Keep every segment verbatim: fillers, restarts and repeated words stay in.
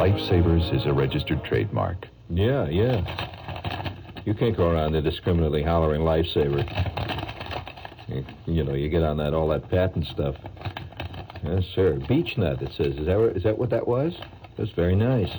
Lifesavers is a registered trademark. Yeah, yeah. You can't go around indiscriminately hollering lifesaver. You, you know, you get on that all that patent stuff. Yes, sir. Beech nut, it says. Is that, is that what that was? That's very nice.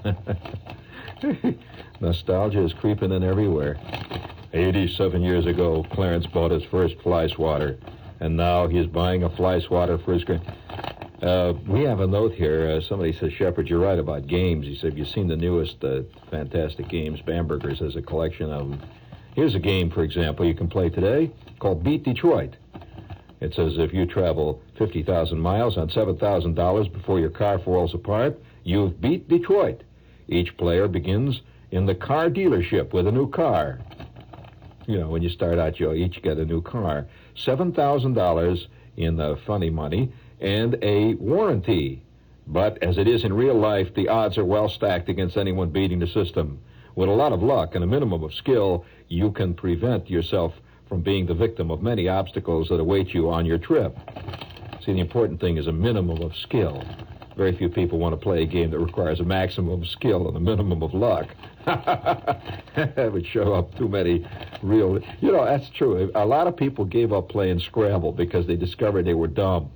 Nostalgia is creeping in everywhere. eighty-seven years ago, Clarence bought his first fly swatter, and now he's buying a fly swatter for his grand... Uh, we have a note here. Uh, somebody says, Shepard, you're right about games. He said, have you seen the newest uh, fantastic games? Bamberger's has a collection of them. Here's a game, for example, you can play today called Beat Detroit. It says if you travel fifty thousand miles on seven thousand dollars before your car falls apart, you've beat Detroit. Each player begins in the car dealership with a new car. You know, when you start out, you'll each get a new car. seven thousand dollars in uh, funny money and a warranty. But as it is in real life, the odds are well stacked against anyone beating the system. With a lot of luck and a minimum of skill, you can prevent yourself from being the victim of many obstacles that await you on your trip. See, the important thing is a minimum of skill. Very few people want to play a game that requires a maximum of skill and a minimum of luck. That would show up too many real... You know, that's true. A lot of people gave up playing Scrabble because they discovered they were dumb.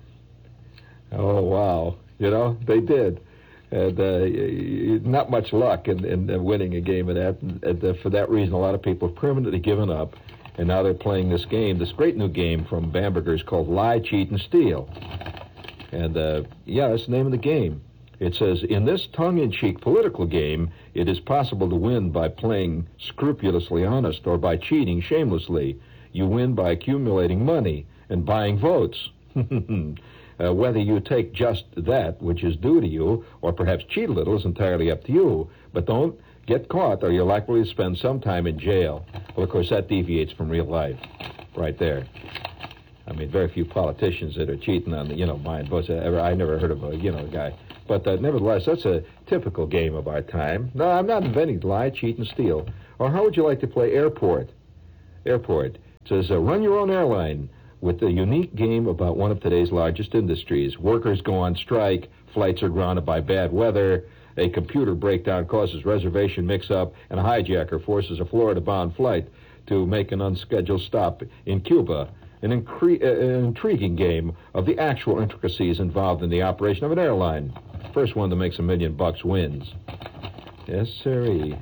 Oh, wow. You know, they did. And uh, not much luck in, in winning a game of that. And, and uh, for that reason, a lot of people have permanently given up. And now they're playing this game, this great new game from Bamberger's called Lie, Cheat, and Steal. And, uh, yeah, that's the name of the game. It says, in this tongue-in-cheek political game, it is possible to win by playing scrupulously honest or by cheating shamelessly. You win by accumulating money and buying votes. Uh, whether you take just that which is due to you or perhaps cheat a little is entirely up to you. But don't get caught or you're likely to spend some time in jail. Well, of course, that deviates from real life right there. I mean, very few politicians that are cheating on the, you know, buying votes. I never heard of a, you know, guy. But uh, nevertheless, that's a typical game of our time. No, I'm not inventing lie, cheat, and steal. Or how would you like to play airport? Airport. It says, uh, run your own airline with a unique game about one of today's largest industries. Workers go on strike, flights are grounded by bad weather, a computer breakdown causes reservation mix-up, and a hijacker forces a Florida-bound flight to make an unscheduled stop in Cuba. An, incre- uh, an intriguing game of the actual intricacies involved in the operation of an airline. First one that makes a million bucks wins. Yes, sirree.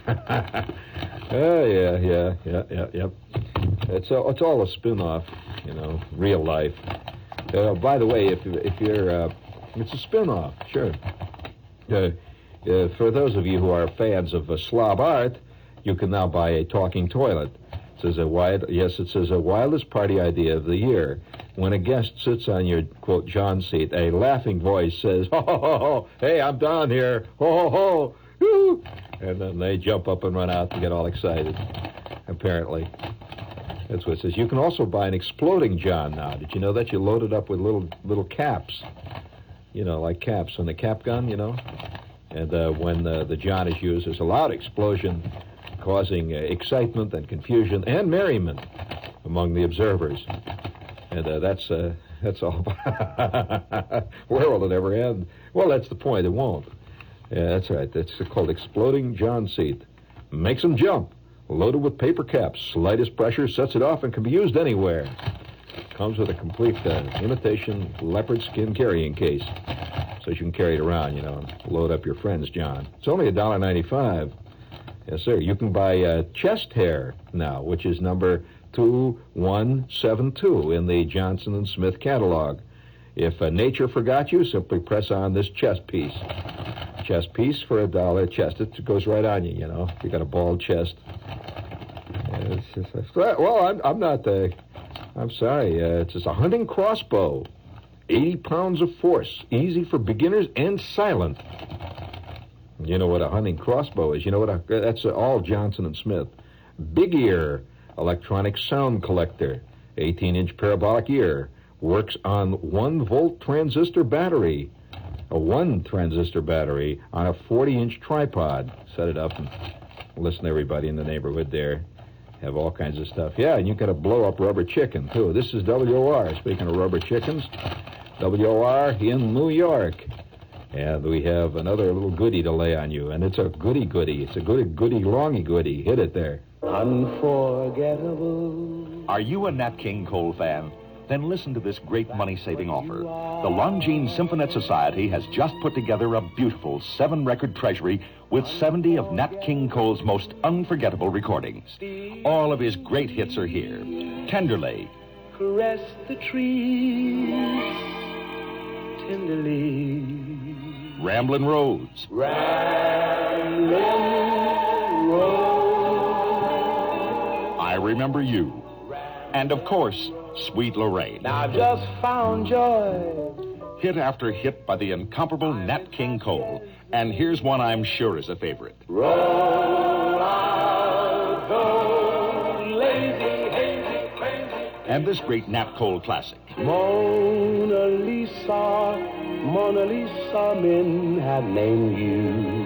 Oh, yeah, yeah, yeah, yeah, yeah. It's, a, it's all a spin-off, you know, real life. Uh, by the way, if, if you're, uh, it's a spin-off, sure. Uh, uh, for those of you who are fans of uh, slob art, you can now buy a talking toilet. It says a wild, yes, it says a wildest party idea of the year. When a guest sits on your, quote, John seat, a laughing voice says, ho, ho, ho, ho, hey, I'm down here, ho, ho, ho, woo. And then they jump up and run out to get all excited, apparently. That's what it says. You can also buy an exploding John now. Did you know that? You load it up with little little caps, you know, like caps on the cap gun, you know? And uh, when uh, the John is used, there's a loud explosion causing uh, excitement and confusion and merriment among the observers. And uh, that's uh, that's all. Where will it ever end? Well, that's the point. It won't. Yeah, that's right. That's called exploding John seat. Makes them jump. Loaded with paper caps. Slightest pressure sets it off and can be used anywhere. Comes with a complete uh, imitation leopard skin carrying case. So you can carry it around, you know, and load up your friends, John. It's only one dollar ninety-five. Yes, sir. You can buy uh, chest hair now, which is number two one seven two in the Johnson and Smith catalog. If uh, nature forgot you, simply press on this chest piece. Chest piece for a dollar. Chest, it goes right on you, you know. If you got a bald chest. Uh, it's just, it's, well, I'm, I'm not, uh, I'm sorry. Uh, it's just a hunting crossbow. eighty pounds of force. Easy for beginners and silent. You know what a hunting crossbow is. You know what a, that's all Johnson and Smith. Big ear, electronic sound collector, eighteen-inch parabolic ear, works on one-volt transistor battery, a one-transistor battery on a forty-inch tripod. Set it up and listen to everybody in the neighborhood there. Have all kinds of stuff. Yeah, and you got a blow-up rubber chicken, too. This is W O R. Speaking of rubber chickens, W O R in New York. And we have another little goodie to lay on you, and it's a goody goody. It's a goody goody longy goody. Hit it there. Unforgettable. Are you a Nat King Cole fan? Then listen to this great money-saving offer. The Longines Symphonette Society has just put together a beautiful seven-record treasury with seventy of Nat King Cole's most unforgettable recordings. All of his great hits are here. Tenderly. Caress the trees tenderly. Ramblin' Roads. Ramblin' Roads. I Remember You. And, of course, Sweet Lorraine. Now I've just found joy. Hit after hit by the incomparable Nat King Cole. And here's one I'm sure is a favorite. Roll out those lazy, hazy, crazy. And this great Nat Cole classic. Mona Lisa, Mona Lisa, men have named you.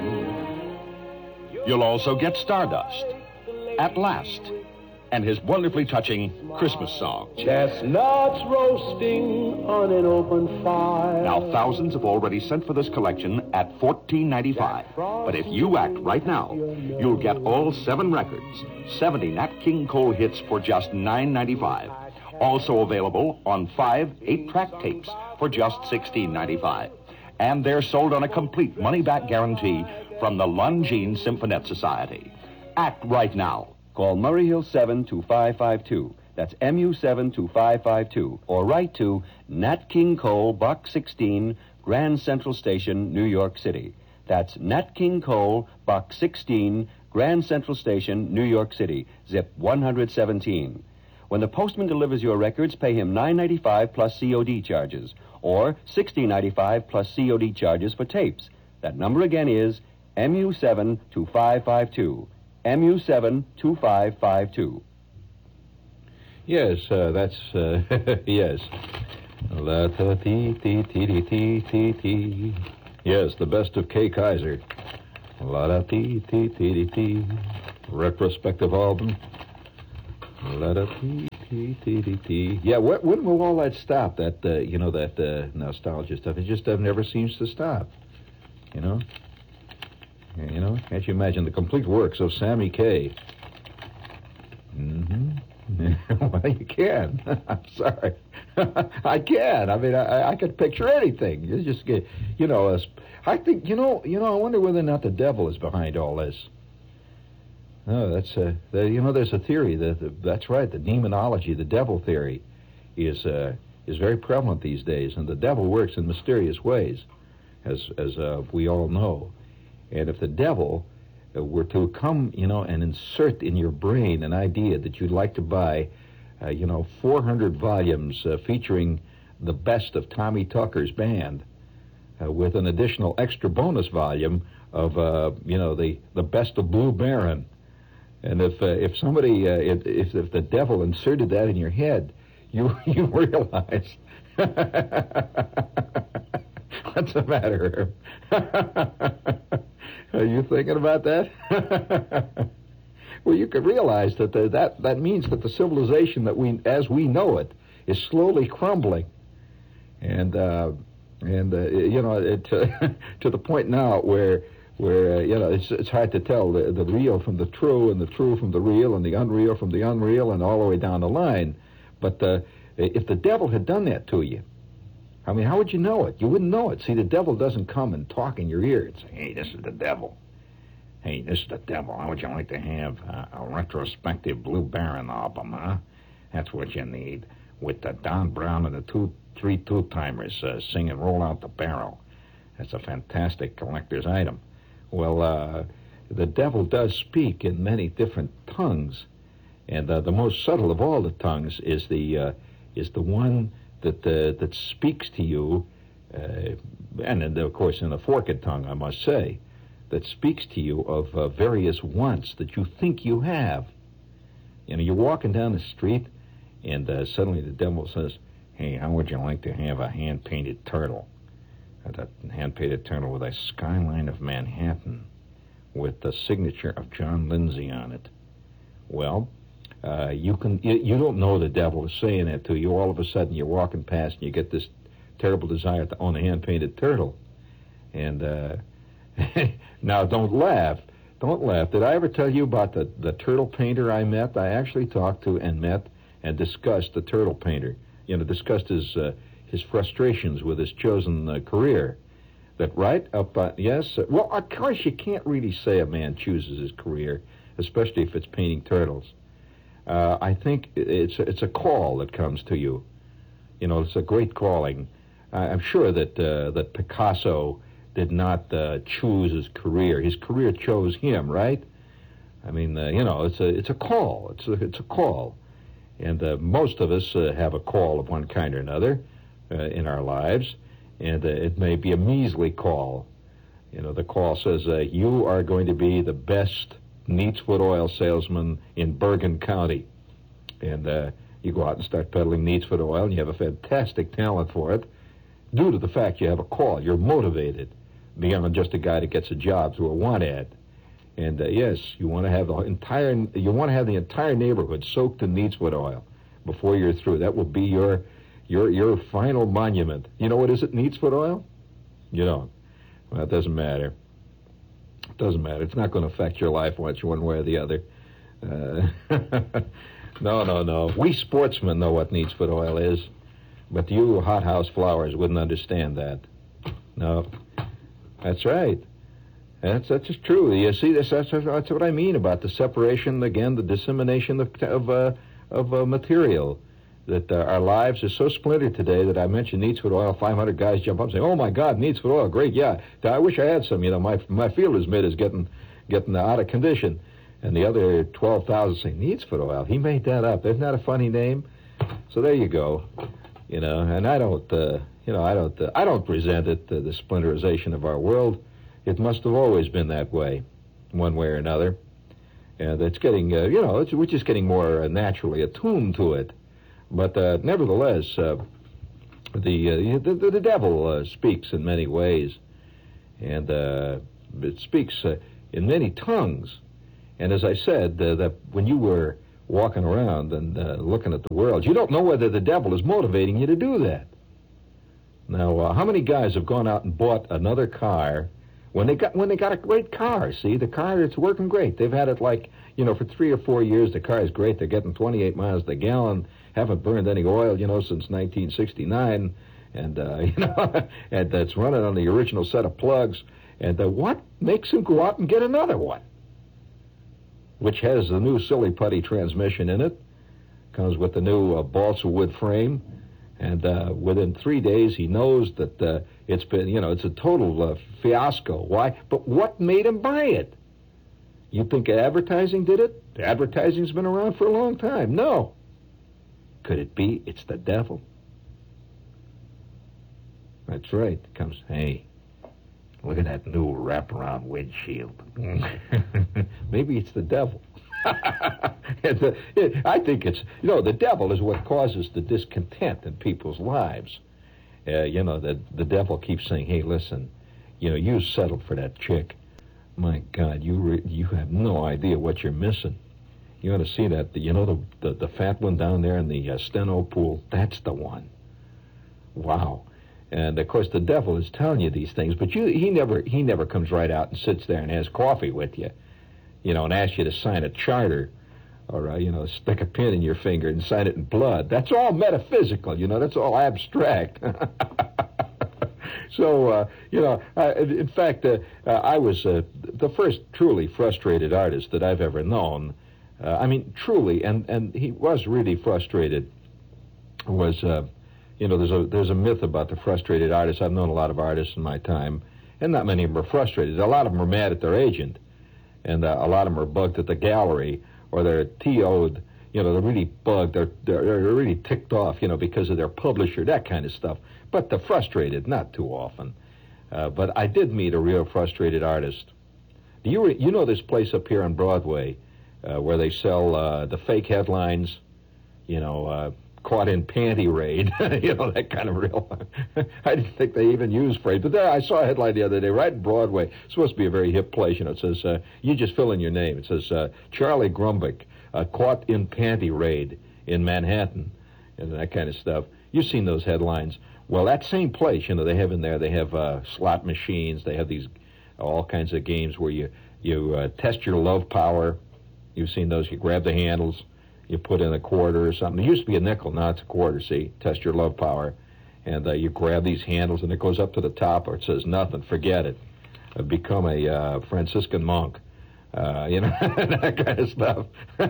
You'll also get Stardust, At Last, and his wonderfully touching Christmas song. Chestnuts roasting on an open fire. Now, thousands have already sent for this collection at fourteen ninety-five. But if you act right now, you'll get all seven records, seventy Nat King Cole hits for just nine ninety-five. Also available on five eight-track tapes for just sixteen ninety-five. And they're sold on a complete money-back guarantee from the Longines Symphonette Society. Act right now. Call Murray Hill seven two five five two. That's M U seven two five five two. Or write to Nat King Cole, Box sixteen, Grand Central Station, New York City. That's Nat King Cole, Box sixteen, Grand Central Station, New York City. Zip one seventeen. When the postman delivers your records, pay him nine ninety-five plus C O D charges, or sixteen ninety-five plus C O D charges for tapes. That number again is M U seven two five five two. M U seven two five five two. Yes, uh, that's, uh, yes. La ta ti ti ti ti ti ti ti. Yes, the best of Kay Kaiser. La da ti ti ti ti ti. Retrospective album. La da ti ti ti ti ti. Yeah, wh- when will all that stop? That, uh, you know, that uh, nostalgia stuff. It just uh, never seems to stop. You know? You know, can't you imagine the complete works of Sammy Kaye? Mm-hmm. Well, you can. I'm sorry. I can. I mean, I, I could picture anything. You just get, you know, uh, I think, you know, you know, I wonder whether or not the devil is behind all this. No, that's, uh, the, you know, there's a theory that, the, that's right, the demonology, the devil theory is, uh, is very prevalent these days, and the devil works in mysterious ways, as, as uh, we all know. And if the devil uh, were to come, you know, and insert in your brain an idea that you'd like to buy, uh, you know, four hundred volumes uh, featuring the best of Tommy Tucker's band, uh, with an additional extra bonus volume of, uh, you know, the, the best of Blue Baron. And if uh, if somebody, uh, if, if if the devil inserted that in your head, you you realize. What's the matter, Herb? Are you thinking about that? Well, you could realize that the, that that means that the civilization that we, as we know it, is slowly crumbling, and uh, and uh, you know, it, uh, to the point now where where uh, you know it's it's hard to tell the, the real from the true, and the true from the real, and the unreal from the unreal, and all the way down the line. But uh, if the devil had done that to you, I mean, how would you know it? You wouldn't know it. See, the devil doesn't come and talk in your ear and say, hey, this is the devil. Hey, this is the devil. How would you like to have uh, a retrospective Blue Baron album, huh? That's what you need. With the Don Brown and the two, three two-timers uh, singing Roll Out the Barrel. That's a fantastic collector's item. Well, uh, the devil does speak in many different tongues. And uh, the most subtle of all the tongues is the, uh, is the one that uh, that speaks to you, uh, and, and of course in a forked tongue, I must say, that speaks to you of uh, various wants that you think you have. You know, you're walking down the street, and uh, suddenly the devil says, hey, how would you like to have a hand-painted turtle? A hand-painted turtle with a skyline of Manhattan with the signature of John Lindsay on it. Well, Uh, you can you, you don't know the devil is saying that to you. All of a sudden, you're walking past and you get this terrible desire to own a hand-painted turtle. And uh, now, don't laugh. Don't laugh. Did I ever tell you about the, the turtle painter I met? I actually talked to and met and discussed the turtle painter. You know, discussed his uh, his frustrations with his chosen uh, career. That right up, uh, yes. Uh, well, of course, you can't really say a man chooses his career, especially if it's painting turtles. Uh, I think it's it's a call that comes to you. You know, it's a great calling. I, I'm sure that uh, that Picasso did not uh, choose his career. His career chose him, right? I mean, uh, you know, it's a it's a call. It's a, it's a call, and uh, most of us uh, have a call of one kind or another uh, in our lives, and uh, it may be a measly call. You know, the call says uh, you are going to be the best Neatsfoot oil salesman in Bergen County, and uh, you go out and start peddling Neatsfoot oil, and you have a fantastic talent for it, due to the fact you have a call. You're motivated beyond just a guy that gets a job through a want ad. And uh, yes, you want to have the entire you want to have the entire neighborhood soaked in Neatsfoot oil before you're through. That will be your your your final monument. You know what is it? Neatsfoot oil? You don't. Well, it doesn't matter. It doesn't matter. It's not going to affect your life much one way or the other. Uh, no, no, no. We sportsmen know what Neatsfoot oil is, but you hothouse flowers wouldn't understand that. No, that's right. That's that's just true. You see, this, that's, that's what I mean about the separation, again, the dissemination of of, uh, of uh, material. That uh, our lives are so splintered today that I mentioned Neatsfoot oil, five hundred guys jump up and say, oh, my God, Neatsfoot oil, great, yeah. I wish I had some. You know, my my fielder's mitt is getting, getting out of condition. And the other twelve thousand say, Neatsfoot oil, he made that up. Isn't that a funny name? So there you go. You know, and I don't, uh, you know, I don't, uh, I don't resent it, uh, the splinterization of our world. It must have always been that way, one way or another. And it's getting, uh, you know, it's, we're just getting more uh, naturally attuned to it. But uh, nevertheless, uh, the, uh, the the devil uh, speaks in many ways, and uh, it speaks uh, in many tongues. And as I said, uh, that when you were walking around and uh, looking at the world, you don't know whether the devil is motivating you to do that. Now, uh, how many guys have gone out and bought another car when they got when they got a great car? See, the car, it's working great. They've had it like, you know, for three or four years. The car is great. They're getting twenty-eight miles to the gallon. Haven't burned any oil, you know, since nineteen sixty-nine, and uh, you know, and it's running on the original set of plugs. And uh, what makes them go out and get another one, which has the new silly putty transmission in it, comes with the new uh, balsa wood frame, and uh, within three days he knows that uh, it's been, you know, it's a total uh, fiasco. Why? But what made him buy it? You think advertising did it? The advertising's been around for a long time. No. Could it be it's the devil? That's right. It comes, hey, look at that new wraparound windshield. Maybe it's the devil. it's a, it, I think it's, you know, the devil is what causes the discontent in people's lives. Uh, you know, the, the devil keeps saying, hey, listen, you know, you settled for that chick. My God, you re- you have no idea what you're missing. You ought to see that, you know, the, the, the fat one down there in the uh, steno pool, that's the one. Wow. And, of course, the devil is telling you these things, but you, he never he never comes right out and sits there and has coffee with you, you know, and asks you to sign a charter or, uh, you know, stick a pin in your finger and sign it in blood. That's all metaphysical, you know, that's all abstract. So, uh, you know, uh, in fact, uh, uh, I was uh, the first truly frustrated artist that I've ever known. Uh, I mean, truly, and, and he was really frustrated. Was, uh, you know, there's a there's a myth about the frustrated artist. I've known a lot of artists in my time, and not many of them are frustrated. A lot of them are mad at their agent, and uh, a lot of them are bugged at the gallery, or they're T O'd. You know, they're really bugged. They're, they're they're really ticked off, you know, because of their publisher, that kind of stuff. But the frustrated, not too often. Uh, but I did meet a real frustrated artist. Do you re- you know this place up here on Broadway? Uh, where they sell uh, the fake headlines, you know, uh, caught in panty raid, you know, that kind of real. I didn't think they even used phrase, but there I saw a headline the other day, right in Broadway. It's supposed to be a very hip place, you know. It says, uh, you just fill in your name. It says, uh, Charlie Grumbick, uh, caught in panty raid in Manhattan, and that kind of stuff. You've seen those headlines. Well, that same place, you know, they have in there, they have uh, slot machines. They have these all kinds of games where you, you uh, test your love power. You've seen those. You grab the handles, you put in a quarter or something. It used to be a nickel, now it's a quarter, see? Test your love power. And uh, you grab these handles, and it goes up to the top, or it says nothing, forget it. Uh, become a uh, Franciscan monk. Uh, you know, that kind of stuff.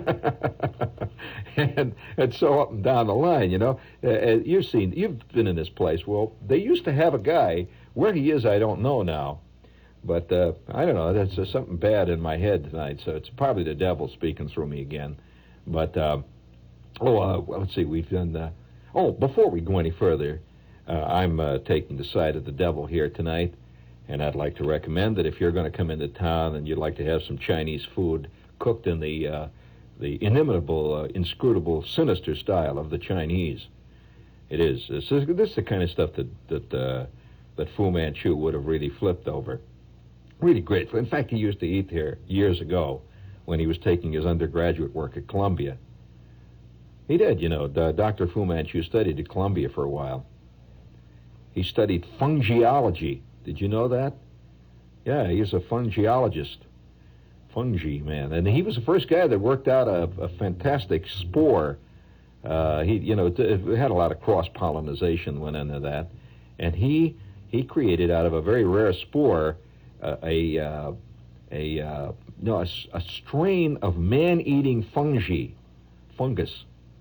and it's so up and down the line, you know. Uh, you've seen, you've been in this place. Well, they used to have a guy. Where he is, I don't know now. But uh, I don't know. There's uh, something bad in my head tonight, so it's probably the devil speaking through me again. But, uh, oh, uh, well, let's see. We've done, uh, oh, before we go any further, uh, I'm uh, taking the side of the devil here tonight. And I'd like to recommend that if you're going to come into town and you'd like to have some Chinese food cooked in the uh, the inimitable, uh, inscrutable, sinister style of the Chinese, it is. This is, this is the kind of stuff that that uh, that Fu Manchu would have really flipped over. Really grateful. In fact, he used to eat here years ago when he was taking his undergraduate work at Columbia. He did, you know. Doctor Fu Manchu studied at Columbia for a while. He studied fungiology. Did you know that? Yeah, he's a fungiologist. Fungi, man. And he was the first guy that worked out a, a fantastic spore. Uh, he, you know, it, it had a lot of cross-pollination went into that. And he he created out of a very rare spore uh, a, uh, a, uh, no, a, a strain of man-eating fungi, fungus.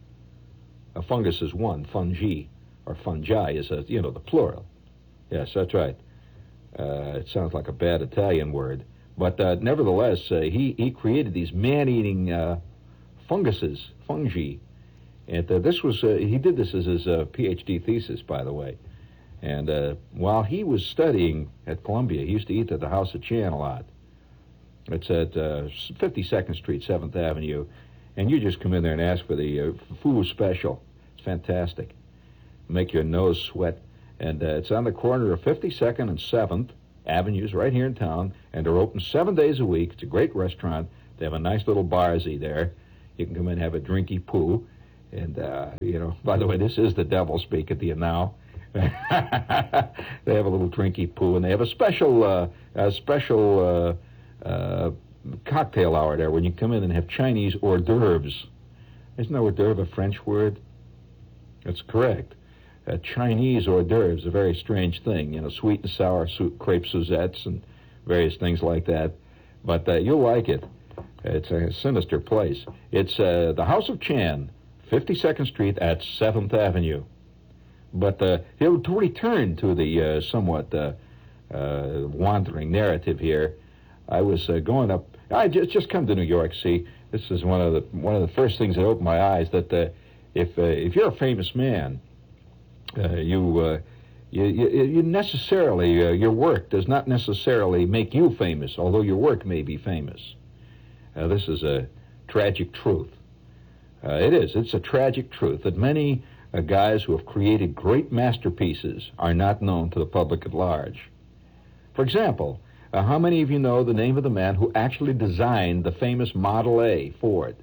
A fungus is one, fungi, or fungi is, a, you know, the plural. Yes, that's right. Uh, it sounds like a bad Italian word. But uh, nevertheless, uh, he, he created these man-eating uh, funguses, fungi. And uh, this was, uh, he did this as his uh, PhD thesis, by the way. And uh, while he was studying at Columbia, he used to eat at the House of Chan a lot. It's at uh, fifty-second Street, seventh Avenue. And you just come in there and ask for the uh, Fu Special. It's fantastic. Make your nose sweat. And uh, it's on the corner of fifty-second and seventh Avenues right here in town, and they're open seven days a week. It's a great restaurant. They have a nice little barzy there. You can come in and have a drinky poo. And, uh, you know, by the way, this is the devil speaking to you now. They have a little drinky poo, and they have a special uh, a special uh, uh, cocktail hour there when you come in and have Chinese hors d'oeuvres. Isn't hors d'oeuvre a French word? That's correct. Uh, Chinese hors d'oeuvres, a very strange thing, you know, sweet and sour su- crepe Suzettes and various things like that. But uh, you'll like it. It's a sinister place. It's uh, the House of Chan, fifty-second Street at seventh Avenue. But uh, to return to the uh, somewhat uh, uh, wandering narrative here, I was uh, going up. I just just come to New York. See, this is one of the one of the first things that opened my eyes. That uh, if uh, if you're a famous man. Uh, you, uh, you, you, you necessarily, uh, your work does not necessarily make you famous, although your work may be famous. Uh, this is a tragic truth. Uh, it is. It's a tragic truth that many uh, guys who have created great masterpieces are not known to the public at large. For example, uh, how many of you know the name of the man who actually designed the famous Model A Ford?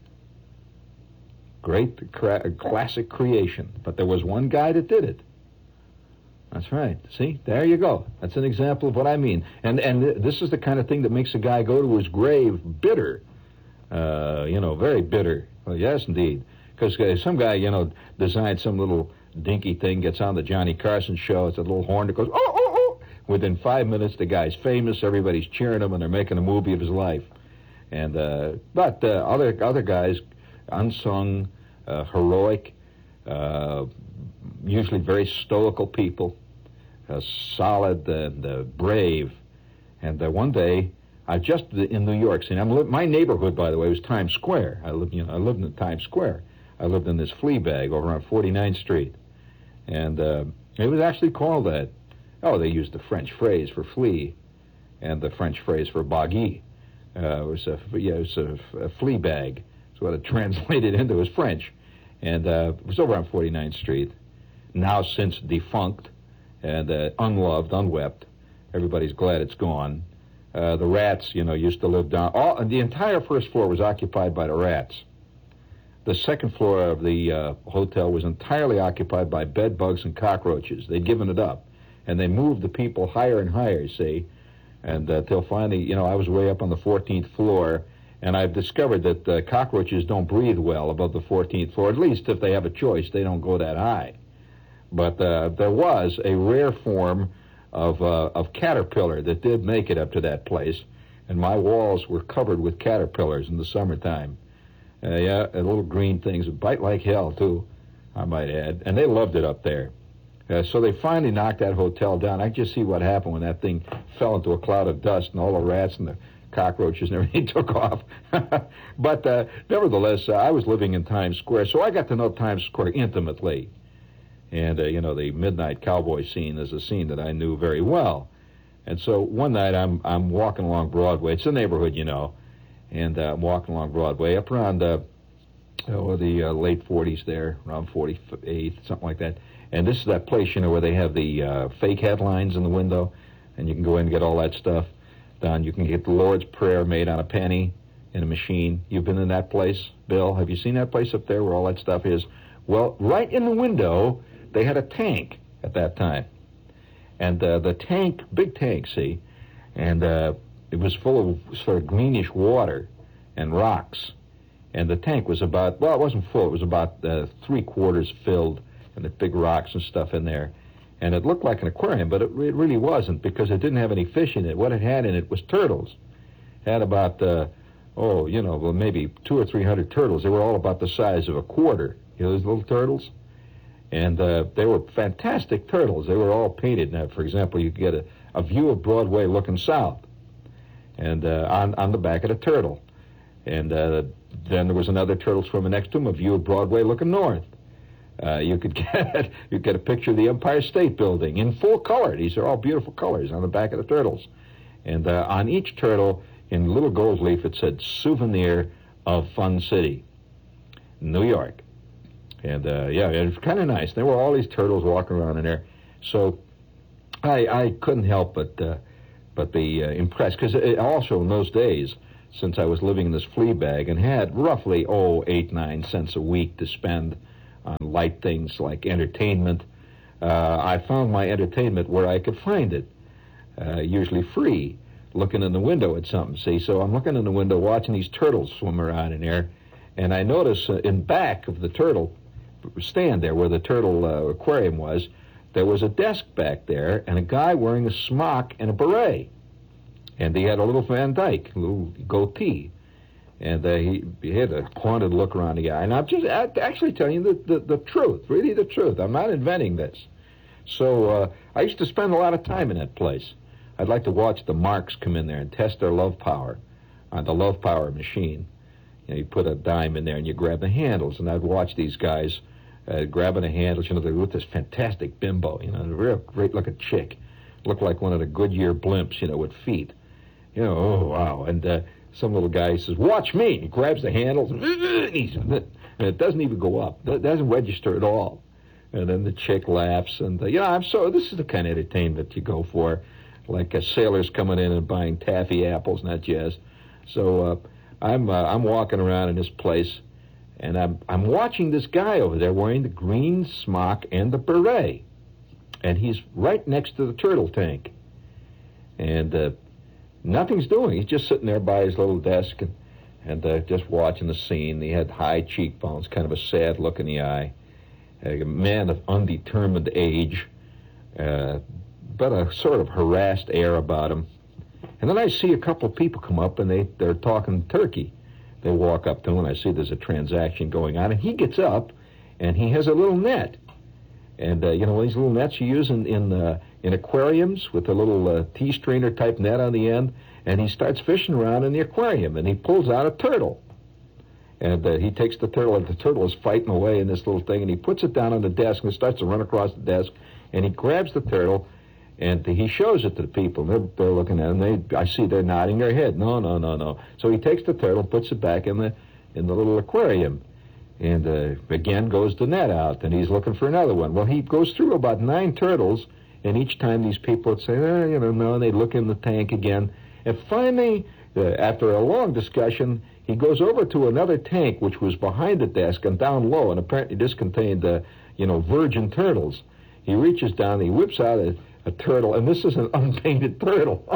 Great cra- classic creation. But there was one guy that did it. That's right. See, there you go. That's an example of what I mean. And and th- this is the kind of thing that makes a guy go to his grave bitter. Uh, you know, very bitter. Well, yes, indeed. Because uh, some guy, you know, designed some little dinky thing, gets on the Johnny Carson show. It's a little horn that goes, oh, oh, oh. Within five minutes, the guy's famous. Everybody's cheering him, and they're making a movie of his life. And uh, but uh, other other guys, unsung, uh, heroic, uh, usually very stoical people, uh, solid and uh, brave. And uh, one day, I just in New York City. I'm li- my neighborhood, by the way, was Times Square. I lived, you know, I lived in Times Square. I lived in this flea bag over on forty-ninth Street, and uh, it was actually called that. Oh, they used the French phrase for flea, and the French phrase for baggy. Uh, it was a yeah, it was a, a flea bag. That's what it translated into was French, and uh, it was over on forty-ninth Street. Now since defunct and uh, unloved, unwept. Everybody's glad it's gone. Uh, the rats, you know, used to live down. All the entire first floor was occupied by the rats. the second floor of the uh, hotel was entirely occupied by bed bugs and cockroaches. They'd given it up, and they moved the people higher and higher, see, and uh, till finally, you know, I was way up on the fourteenth floor, and I've discovered that uh, cockroaches don't breathe well above the fourteenth floor. At least if they have a choice, they don't go that high. But uh, there was a rare form of uh, of caterpillar that did make it up to that place, and my walls were covered with caterpillars in the summertime. Uh, yeah, and little green things that bite like hell, too, I might add. And they loved it up there. Uh, so they finally knocked that hotel down. I just see what happened when that thing fell into a cloud of dust and all the rats and the cockroaches and everything took off. But uh, nevertheless, uh, I was living in Times Square, so I got to know Times Square intimately. And, uh, you know, the midnight cowboy scene is a scene that I knew very well. And so one night I'm I'm walking along Broadway. It's a neighborhood, you know. And uh, I'm walking along Broadway up around uh, oh, the uh, late forties there, around forty-eight, something like that. And this is that place, you know, where they have the uh, fake headlines in the window, and you can go in and get all that stuff done. You can get the Lord's Prayer made on a penny in a machine. You've been in that place, Bill? Have you seen that place up there where all that stuff is? Well, right in the window, they had a tank at that time. And uh, the tank, big tank, see, and uh, it was full of sort of greenish water and rocks. And the tank was about, well, it wasn't full. It was about uh, three quarters filled, and the big rocks and stuff in there. And it looked like an aquarium, but it, re- it really wasn't, because it didn't have any fish in it. What it had in it was turtles. It had about, uh, oh, you know, well, maybe two or three hundred turtles. They were all about the size of a quarter. You know, those little turtles? And uh, they were fantastic turtles. They were all painted. Now, for example, you could get a, a view of Broadway looking south, and uh, on, on the back of the turtle. And uh, then there was another turtle swimming next to him, a view of Broadway looking north. Uh, you could get you get a picture of the Empire State Building in full color. These are all beautiful colors on the back of the turtles. And uh, on each turtle, in little gold leaf, it said, "Souvenir of Fun City, New York." And, uh, yeah, it was kind of nice. There were all these turtles walking around in there. So I I couldn't help but, uh, but be uh, impressed. Because also in those days, since I was living in this flea bag and had roughly, oh, eight, nine cents a week to spend on light things like entertainment, uh, I found my entertainment where I could find it, uh, usually free, looking in the window at something, see? So I'm looking in the window, watching these turtles swim around in there, and I notice uh, in back of the turtle stand there where the turtle uh, aquarium was, there was a desk back there and a guy wearing a smock and a beret. And he had a little Van Dyke, a little goatee. And uh, he, he had a haunted look around the eye. And I'm just I'm actually telling you the, the, the truth, really the truth. I'm not inventing this. So uh, I used to spend a lot of time in that place. I'd like to watch the marks come in there and test their love power on the love power machine. You know, you put a dime in there and you grab the handles. And I'd watch these guys uh, grabbing the handles. You know, they were with this fantastic bimbo, you know, a real great-looking chick. Looked like one of the Goodyear blimps, you know, with feet. You know, oh, wow. And uh, some little guy says, "Watch me." He grabs the handles, and, he's, and it doesn't even go up. It doesn't register at all. And then the chick laughs. And, uh, you know, I'm so, this is the kind of entertainment you go for, like uh, sailors coming in and buying taffy apples, not jazz. So uh, I'm uh, I'm walking around in this place, and I'm, I'm watching this guy over there wearing the green smock and the beret. And he's right next to the turtle tank. And uh, nothing's doing. He's just sitting there by his little desk and, and uh, just watching the scene. He had high cheekbones, kind of a sad look in the eye. A man of undetermined age, uh, but a sort of harassed air about him. And then I see a couple of people come up, and they, they're talking turkey. They walk up to him, and I see there's a transaction going on. And he gets up, and he has a little net. And, uh, you know, these little nets you use in in, uh, in aquariums with a little uh, T-strainer type net on the end, and he starts fishing around in the aquarium, and he pulls out a turtle. And uh, he takes the turtle, and the turtle is fighting away in this little thing, and he puts it down on the desk, and it starts to run across the desk, and he grabs the turtle, and he shows it to the people. They're, they're looking at him. They, I see they're nodding their head. No, no, no, no. So he takes the turtle, puts it back in the in the little aquarium. And uh, again goes the net out, and he's looking for another one. Well, he goes through about nine turtles, and each time these people would say, oh, you know, no, and they'd look in the tank again. And finally, uh, after a long discussion, he goes over to another tank which was behind the desk and down low, and apparently this contained, uh, you know, virgin turtles. He reaches down, he whips out a, a turtle, and this is an unpainted turtle.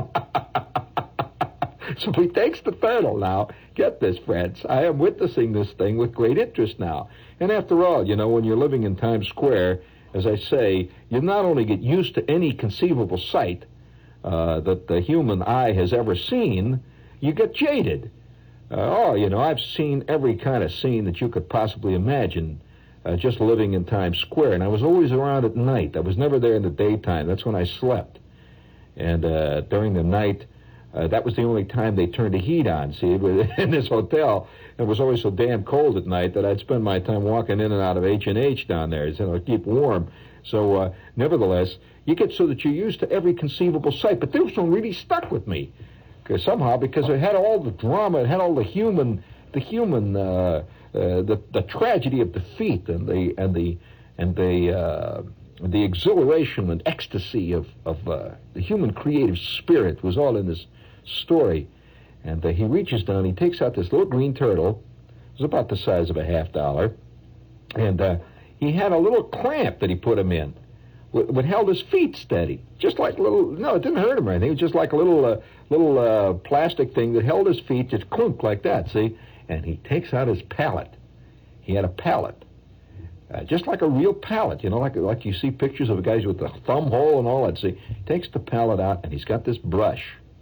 So he takes the turtle now. Get this, friends. I am witnessing this thing with great interest now. And after all, you know, when you're living in Times Square, as I say, you not only get used to any conceivable sight uh, that the human eye has ever seen, you get jaded. Uh, oh, you know, I've seen every kind of scene that you could possibly imagine uh, just living in Times Square. And I was always around at night. I was never there in the daytime. That's when I slept. And uh, during the night, uh, that was the only time they turned the heat on, see, in this hotel. It was always so damn cold at night that I'd spend my time walking in and out of H and H down there, you know, to keep warm. So, uh, nevertheless, you get so that you're used to every conceivable sight. But this one really stuck with me. Cause somehow, because it had all the drama, it had all the human, the human, uh, uh, the the tragedy of defeat, and the and the and the uh, the exhilaration and ecstasy of of uh, the human creative spirit was all in this story. And uh, he reaches down, he takes out this little green turtle. It was about the size of a half dollar, and uh, he had a little clamp that he put him in. What held his feet steady, just like a little. No, it didn't hurt him or anything. It was just like a little, uh, little uh, plastic thing that held his feet, just clunk like that. See, and he takes out his palette. He had a palette, uh, just like a real palette. You know, like like you see pictures of guys with the thumb hole and all that. See, he takes the palette out and he's got this brush,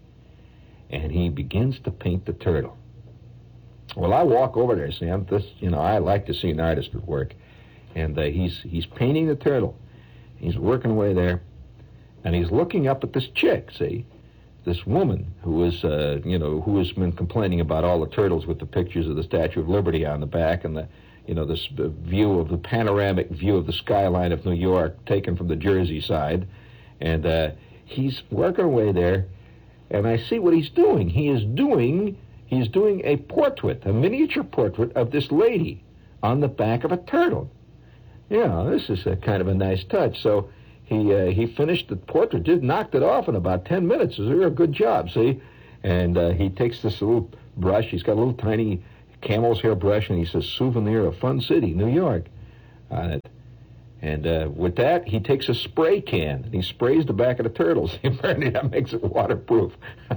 and he begins to paint the turtle. Well, I walk over there. See, I'm this. You know, I like to see an artist at work, and uh, he's he's painting the turtle. He's working away there, and he's looking up at this chick, see, this woman who is, uh, you know, who has been complaining about all the turtles with the pictures of the Statue of Liberty on the back and the, you know, this uh, view of the panoramic view of the skyline of New York taken from the Jersey side, and uh, he's working away there, and I see what he's doing. He is doing, he's doing a portrait, a miniature portrait of this lady on the back of a turtle. Yeah, this is a kind of a nice touch. So he uh, he finished the portrait, just knocked it off in about ten minutes. It was a real good job, see? And uh, he takes this little brush. He's got a little tiny camel's hair brush, and he says, "Souvenir of Fun City, New York," on it. And uh, with that, he takes a spray can, and he sprays the back of the turtles. Apparently that makes it waterproof.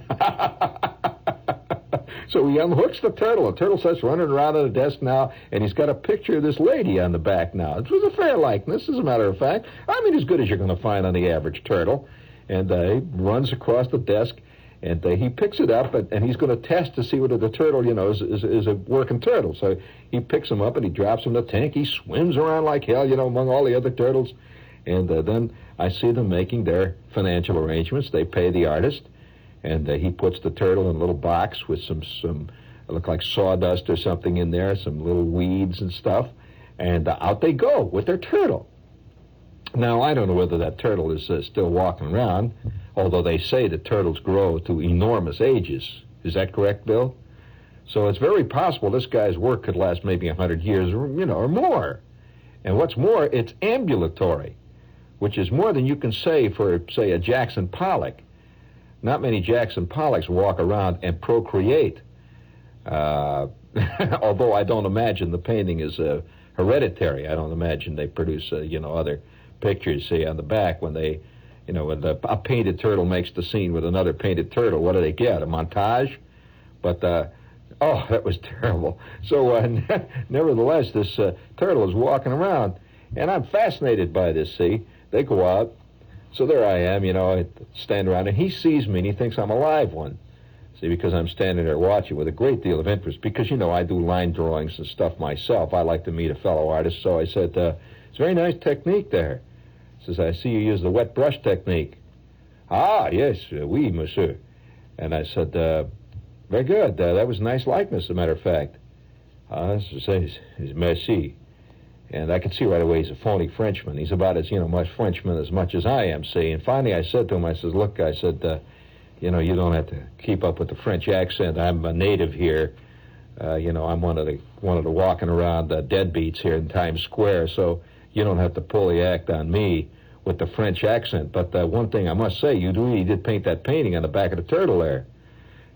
So he unhooks the turtle. The turtle starts running around on the desk now, and he's got a picture of this lady on the back now. It was a fair likeness, as a matter of fact. I mean, as good as you're going to find on the average turtle. And uh, he runs across the desk, and uh, he picks it up, and, and he's going to test to see whether the turtle, you know, is, is, is a working turtle. So he picks him up, and he drops him in the tank. He swims around like hell, you know, among all the other turtles. And uh, then I see them making their financial arrangements. They pay the artist. And uh, he puts the turtle in a little box with some, some it look like sawdust or something in there, some little weeds and stuff. And uh, out they go with their turtle. Now, I don't know whether that turtle is uh, still walking around, although they say that turtles grow to enormous ages. Is that correct, Bill? So it's very possible this guy's work could last maybe a hundred years or, you know, or more. And what's more, it's ambulatory, which is more than you can say for, say, a Jackson Pollock. Not many Jackson Pollocks walk around and procreate, uh, although I don't imagine the painting is uh, hereditary. I don't imagine they produce, uh, you know, other pictures, say, on the back when they, you know, when the, a painted turtle makes the scene with another painted turtle. What do they get, a montage? But, uh, oh, that was terrible. So, uh, nevertheless, this uh, turtle is walking around, and I'm fascinated by this, see? They go out. So there I am, you know, I stand around, and he sees me, and he thinks I'm a live one. See, because I'm standing there watching with a great deal of interest, because, you know, I do line drawings and stuff myself. I like to meet a fellow artist, so I said, uh, it's a very nice technique there. He says, I see you use the wet brush technique. Ah, yes, uh, oui, monsieur. And I said, uh, very good. Uh, that was a nice likeness, as a matter of fact. Ah, uh, says, merci. And I could see right away he's a phony Frenchman. He's about as, you know, much Frenchman as much as I am, see. And finally I said to him, I said, look, I said, uh, you know, you don't have to keep up with the French accent. I'm a native here. Uh, you know, I'm one of the one of the walking around uh, deadbeats here in Times Square, so you don't have to pull the act on me with the French accent. But uh, one thing I must say, you do, you did paint that painting on the back of the turtle there.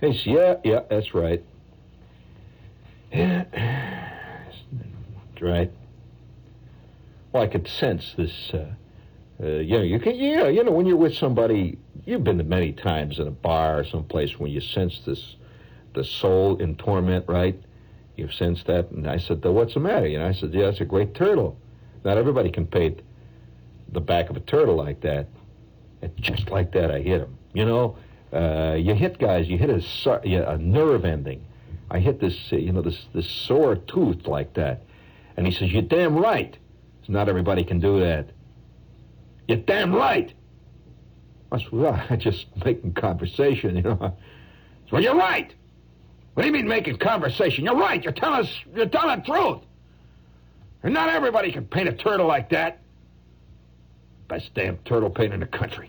He said, yeah, yeah, that's right. Yeah, that's right. Well, I could sense this, uh, uh, you know, you can, yeah, you know, when you're with somebody, you've been to many times in a bar or someplace when you sense this, the soul in torment, right? You've sensed that, and I said, what's the matter? You know, I said, yeah, it's a great turtle. Not everybody can paint the back of a turtle like that. And just like that, I hit him. You know, uh, you hit guys, you hit a, so- yeah, a nerve ending. I hit this, uh, you know, this this sore tooth like that. And he says, you're damn right. Says, not everybody can do that. You're damn right. I said, well, I'm just making conversation, you know. So, well, you're right. What do you mean making conversation? You're right. You're telling us, you're telling the truth. And not everybody can paint a turtle like that. Best damn turtle painter in the country.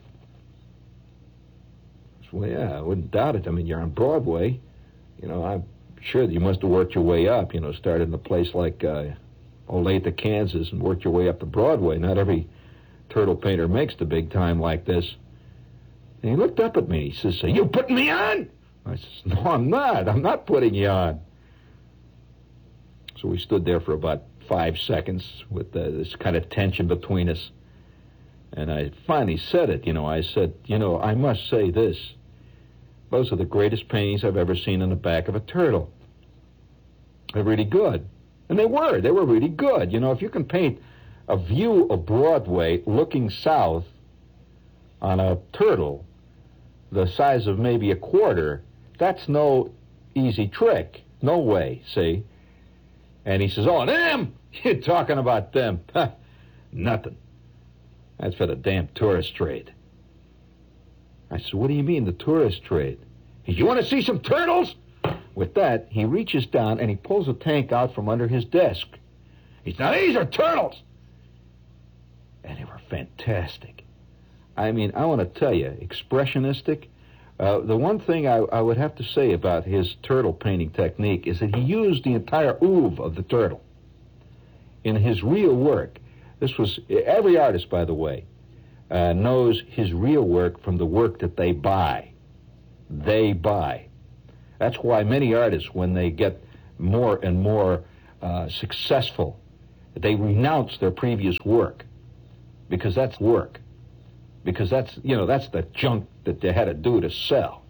So, well, yeah, I wouldn't doubt it. I mean, you're on Broadway. You know, I'm sure that you must have worked your way up. You know, started in a place like uh, Olathe, Kansas, and worked your way up to Broadway. Not every turtle painter makes the big time like this. And he looked up at me. He says, are you putting me on? I says, no, I'm not. I'm not putting you on. So we stood there for about five seconds with uh, this kind of tension between us. And I finally said it, you know. I said, you know, I must say this. Those are the greatest paintings I've ever seen on the back of a turtle. They're really good. And they were. They were really good. You know, if you can paint a view of Broadway looking south on a turtle the size of maybe a quarter, that's no easy trick. No way, see? And he says, oh, them? You're talking about them. Nothing. That's for the damn tourist trade. I said, what do you mean, the tourist trade? He said, you want to see some turtles? With that, he reaches down and he pulls a tank out from under his desk. He said, now these are turtles. And they were fantastic. I mean, I want to tell you, expressionistic. Uh, the one thing I, I would have to say about his turtle painting technique is that he used the entire oeuvre of the turtle. In his real work, this was, every artist, by the way, uh, knows his real work from the work that they buy. They buy. That's why many artists, when they get more and more uh, successful, they renounce their previous work, because that's work. Because that's, you know, that's the junk that they had to do to sell.